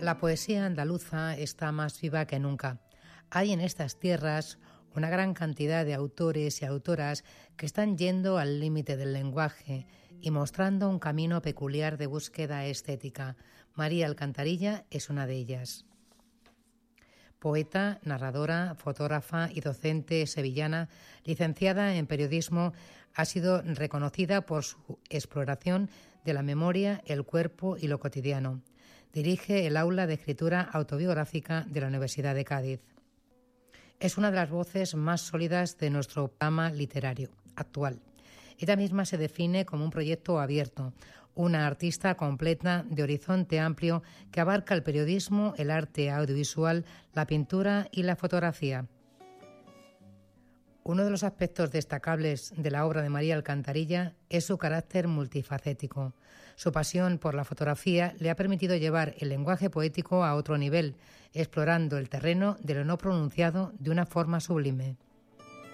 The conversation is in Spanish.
La poesía andaluza está más viva que nunca. Hay en estas tierras una gran cantidad de autores y autoras que están yendo al límite del lenguaje y mostrando un camino peculiar de búsqueda estética. María Alcantarilla es una de ellas. Poeta, narradora, fotógrafa y docente sevillana, licenciada en periodismo, ha sido reconocida por su exploración de la memoria, el cuerpo y lo cotidiano. Dirige el aula de escritura autobiográfica de la Universidad de Cádiz. Es una de las voces más sólidas de nuestro panorama literario actual. Ella misma se define como un proyecto abierto, una artista completa de horizonte amplio que abarca el periodismo, el arte audiovisual, la pintura y la fotografía. Uno de los aspectos destacables de la obra de María Alcantarilla es su carácter multifacético. Su pasión por la fotografía le ha permitido llevar el lenguaje poético a otro nivel, explorando el terreno de lo no pronunciado de una forma sublime.